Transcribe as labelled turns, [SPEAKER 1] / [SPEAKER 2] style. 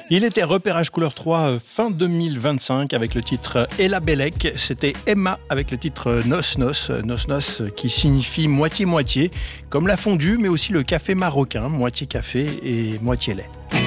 [SPEAKER 1] Il était repérage couleur 3 fin 2025 avec le titre Ella Bellec. C'était Emma avec le titre Nos Nos. Nos Nos qui signifie moitié-moitié, comme la fondue mais aussi le café marocain, moitié café et moitié lait.